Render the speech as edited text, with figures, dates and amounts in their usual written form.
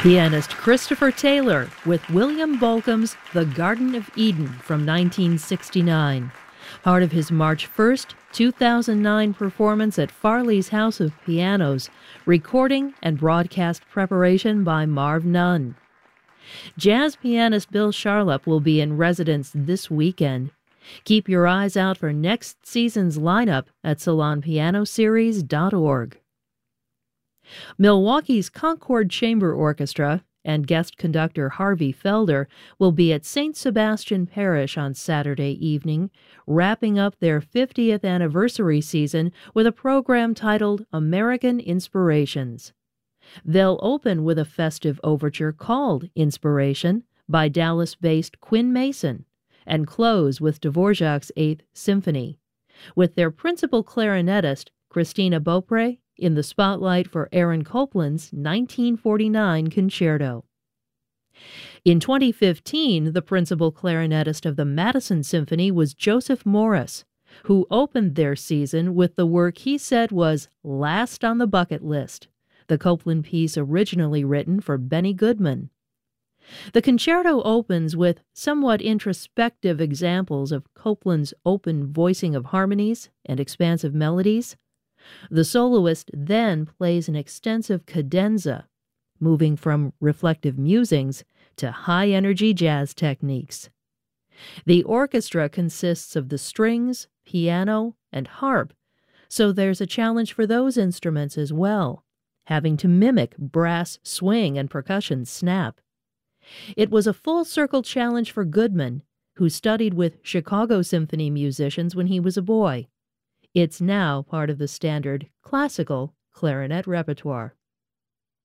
Pianist Christopher Taylor with William Bolcom's The Garden of Eden from 1969, part of his March 1st, 2009 performance at Farley's House of Pianos, recording and broadcast preparation by Marv Nunn. Jazz pianist Bill Charlap will be in residence this weekend. Keep your eyes out for next season's lineup at salonpianoseries.org. Milwaukee's Concord Chamber Orchestra and guest conductor Harvey Felder will be at St. Sebastian Parish on Saturday evening, wrapping up their 50th anniversary season with a program titled American Inspirations. They'll open with a festive overture called Inspiration by Dallas-based Quinn Mason and close with Dvorak's Eighth Symphony, with their principal clarinetist, Christina Beaupre, in the spotlight for Aaron Copland's 1949 concerto. In 2015, the principal clarinetist of the Madison Symphony was Joseph Morris, who opened their season with the work he said was last on the bucket list, the Copland piece originally written for Benny Goodman. The concerto opens with somewhat introspective examples of Copland's open voicing of harmonies and expansive melodies. The soloist then plays an extensive cadenza, moving from reflective musings to high-energy jazz techniques. The orchestra consists of the strings, piano, and harp, so there's a challenge for those instruments as well, having to mimic brass swing and percussion snap. It was a full-circle challenge for Goodman, who studied with Chicago Symphony musicians when he was a boy. It's now part of the standard classical clarinet repertoire.